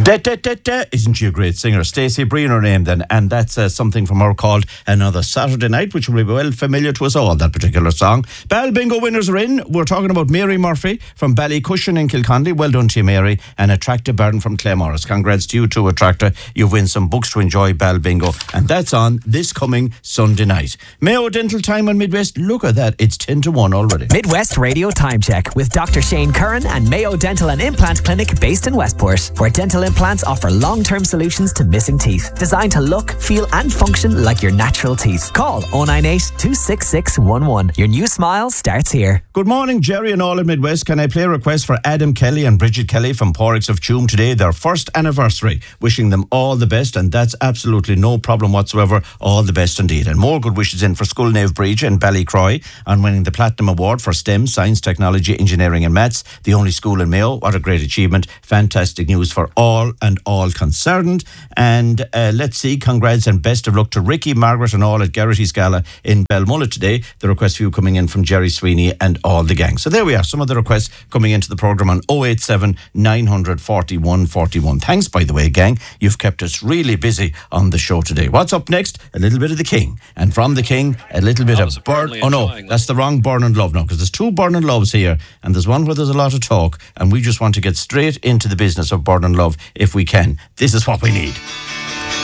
Isn't she a great singer? Stacey Breen, her name then, and that's something from her called Another Saturday Night, which will be well familiar to us all, that particular song. Ball Bingo winners are in. We're talking about Mary Murphy from Ballycushion in Kilcondy. Well done to you, Mary. And Attracta Barton from Claremorris. Congrats to you too, Attracta. You've won some books to enjoy Ball Bingo, and that's on this coming Sunday night. Mayo Dental Time on Midwest. Look at that, it's 10 to 1 already. Midwest Radio Time Check with Dr. Shane Curran and Mayo Dental and Implant Clinic based in Westport, where dental implants offer long-term solutions to missing teeth, designed to look, feel and function like your natural teeth. Call 098 266 11. Your new smile starts here. Good morning, Jerry and all in Midwest. Can I play a request for Adam Kelly and Bridget Kelly from Porricks of Tuam today, their first anniversary? Wishing them all the best, and that's absolutely no problem whatsoever. All the best indeed. And more good wishes in for Scullnave Bridge and Ballycroy on winning the Platinum Award for STEM, Science, Technology, Engineering and Maths, the only school in Mayo. What a great achievement. Fantastic news for all and all concerned. And let's see, congrats and best of luck to Ricky, Margaret and all at Garrity's Gala in Belmullet today. The request for you coming in from Jerry Sweeney and all the gang. So there we are, some of the requests coming into the programme on 087 941 41. Thanks, by the way, gang. You've kept us really busy on the show today. What's up next? A little bit of the King. And from the King, a little bit of Burn. Oh no, that's the wrong Burn and Love now, because there's two Burn and Loves here, and there's one where there's a lot of talk, and we just want to get straight into the business of Burn and Love if we can. This is what we need.